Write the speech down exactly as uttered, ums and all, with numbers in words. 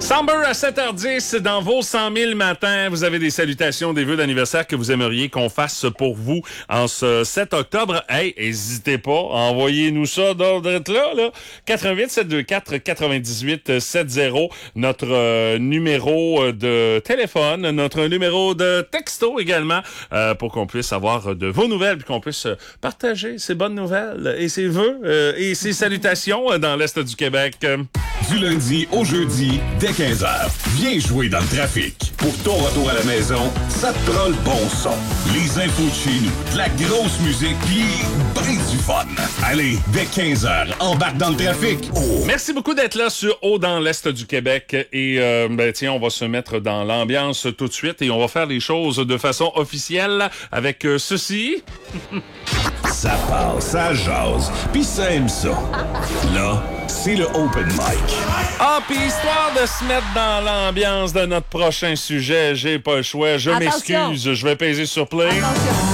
Samber à sept heures dix dans vos cent mille matins. Vous avez des salutations, des vœux d'anniversaire que vous aimeriez qu'on fasse pour vous en ce sept octobre. Hey, n'hésitez pas, envoyez-nous ça d'ordre là, là. quatre-vingt-huit sept deux quatre quatre-vingt-dix-huit soixante, notre euh, numéro de téléphone, notre numéro de texto également, euh, pour qu'on puisse avoir de vos nouvelles, puis qu'on puisse partager ces bonnes nouvelles et ces vœux euh, et ces salutations dans l'Est du Québec. Du lundi au jeudi, dès quinze heures, viens jouer dans le trafic. Pour ton retour à la maison, ça te prend le bon son. Les infos de chez nous, de la grosse musique, pis ben du fun. Allez, dès quinze heures, embarque dans le trafic. Oh. Merci beaucoup d'être là sur Haut dans l'Est du Québec. Et euh, ben tiens, on va se mettre dans l'ambiance tout de suite et on va faire les choses de façon officielle avec euh, ceci. Ça passe, ça jase, pis ça aime ça. Là, c'est le open mic. Ah, puis histoire de se mettre dans l'ambiance de notre prochain sujet, j'ai pas le choix. Je Attention. m'excuse, je vais peser sur play. Attention.